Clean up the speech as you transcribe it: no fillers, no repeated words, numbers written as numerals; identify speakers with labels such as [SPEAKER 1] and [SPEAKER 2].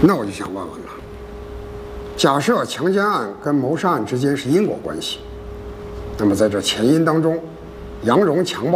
[SPEAKER 1] 那我就想问问了，假设强奸案跟谋杀案之间是因果关系，那么在这前因当中，杨蓉强暴